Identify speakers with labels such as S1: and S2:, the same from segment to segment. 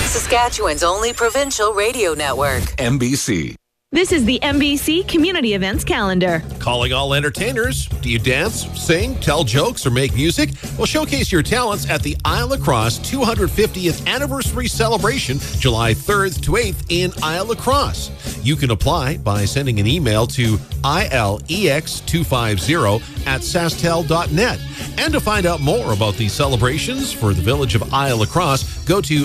S1: Saskatchewan's only provincial radio network.
S2: MBC.
S3: This is the MBC Community Events Calendar.
S4: Calling all entertainers. Do you dance, sing, tell jokes, or make music? Well, showcase your talents at the Isle La Crosse 250th Anniversary Celebration, July 3rd to 8th in Isle La Crosse. You can apply by sending an email to ilex250@sastel.net. And to find out more about the celebrations for the village of Isle La Crosse, go to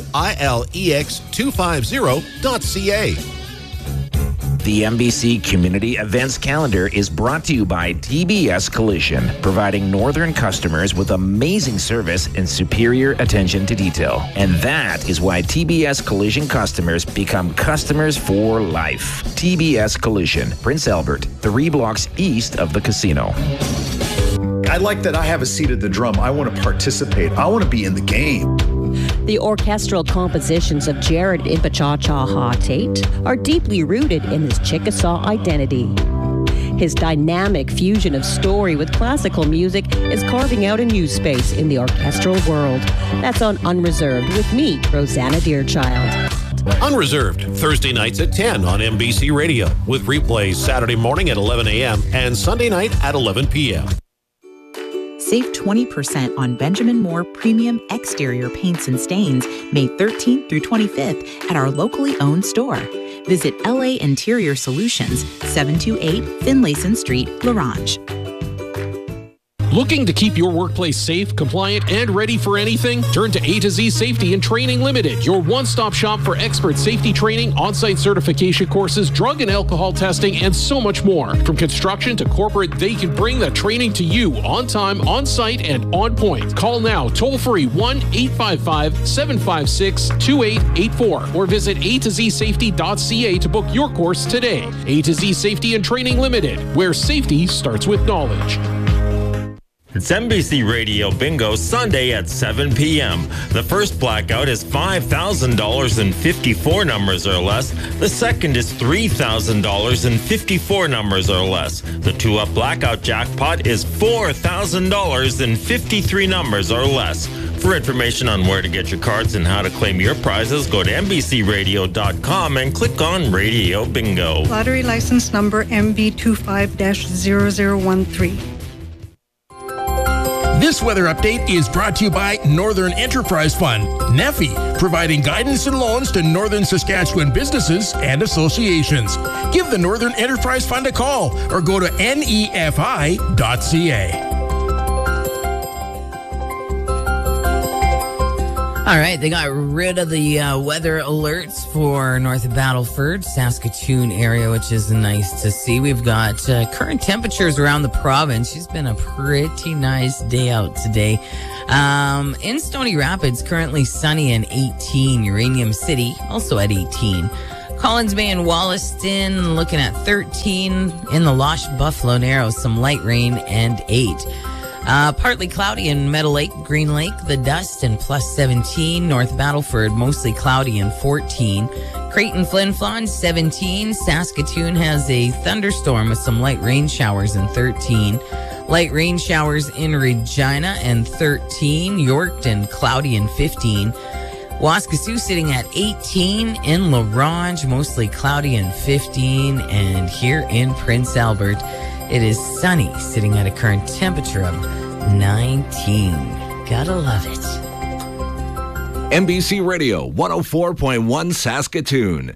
S4: ilex250.ca.
S5: The MBC Community Events Calendar is brought to you by TBS Collision, providing northern customers with amazing service and superior attention to detail. And that is why TBS Collision customers become customers for life. TBS Collision, Prince Albert, 3 blocks east of the casino.
S6: I like that I have a seat at the drum. I want to participate. I want to be in the game.
S7: The orchestral compositions of Jared Impachacha Tate are deeply rooted in his Chickasaw identity. His dynamic fusion of story with classical music is carving out a new space in the orchestral world. That's on Unreserved with me, Rosanna Deerchild.
S4: Unreserved, Thursday nights at 10 on MBC Radio, with replays Saturday morning at 11 a.m. and Sunday night at 11 p.m.
S8: Save 20% on Benjamin Moore Premium Exterior Paints and Stains May 13th through 25th at our locally owned store. Visit LA Interior Solutions, 728 Finlayson Street, La Ronge.
S9: Looking to keep your workplace safe, compliant, and ready for anything? Turn to A to Z Safety and Training Limited, your one-stop shop for expert safety training, on-site certification courses, drug and alcohol testing, and so much more. From construction to corporate, they can bring the training to you on time, on site, and on point. Call now, toll-free 1-855-756-2884 or visit atozsafety.ca to book your course today. A to Z Safety and Training Limited, where safety starts with knowledge.
S10: It's NBC Radio Bingo Sunday at 7 p.m. The first blackout is $5,000 in 54 numbers or less. The second is $3,000 in 54 numbers or less. The 2-up blackout jackpot is $4,000 in 53 numbers or less. For information on where to get your cards and how to claim your prizes, go to NBCRadio.com and click on Radio Bingo.
S11: Lottery license number MB25-0013.
S12: This weather update is brought to you by Northern Enterprise Fund, NEFI, providing guidance and loans to Northern Saskatchewan businesses and associations. Give the Northern Enterprise Fund a call or go to nefi.ca.
S13: All right, they got rid of the weather alerts for north of Battleford, Saskatoon area, which is nice to see. We've got current temperatures around the province. It's been a pretty nice day out today. In Stony Rapids, currently sunny and 18. Uranium City, also at 18. Collins Bay and Wollaston, looking at 13. In the Losh Buffalo Narrows, some light rain and 8. Partly cloudy in Meadow Lake, Green Lake, the dust and plus 17. North Battleford, mostly cloudy and 14. Creighton, Flin Flon, 17. Saskatoon has a thunderstorm with some light rain showers and 13. Light rain showers in Regina and 13. Yorkton, cloudy and 15. Waskesiu sitting at 18. In La Ronge, mostly cloudy and 15. And here in Prince Albert, it is sunny, sitting at a current temperature of 19. Gotta love it.
S2: MBC Radio 104.1 Saskatoon.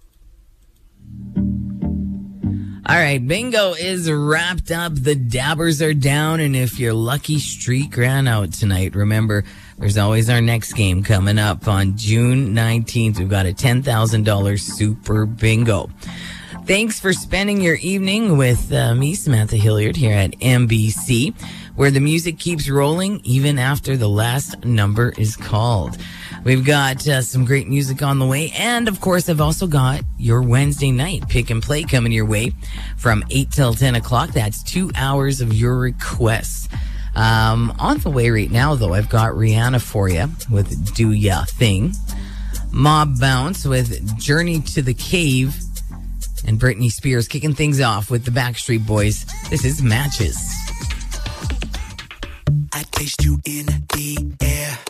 S13: All right, bingo is wrapped up. The dabbers are down, and if your lucky streak ran out tonight, remember, there's always our next game coming up on June 19th. We've got a $10,000 Super Bingo. Thanks for spending your evening with me, Samantha Hilliard, here at MBC, where the music keeps rolling even after the last number is called. We've got some great music on the way. And, of course, I've also got your Wednesday night pick and play coming your way from 8 till 10 o'clock. That's 2 hours of your requests. On the way right now, though, I've got Rihanna for you with Do Ya Thing. Mob Bounce with Journey to the Cave. And Britney Spears kicking things off with the Backstreet Boys. This is Matches.
S14: I taste you in the air.